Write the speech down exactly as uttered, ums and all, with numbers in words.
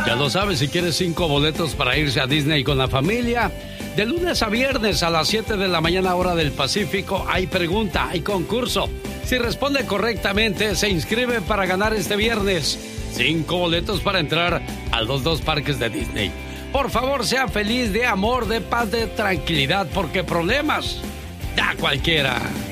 Ya lo sabes, si quieres cinco boletos para irse a Disney con la familia, de lunes a viernes a las siete de la mañana hora del Pacífico, hay pregunta, hay concurso. Si responde correctamente, se inscribe para ganar este viernes cinco boletos para entrar a los dos parques de Disney. Por favor, sea feliz, de amor, de paz, de tranquilidad, porque problemas da cualquiera.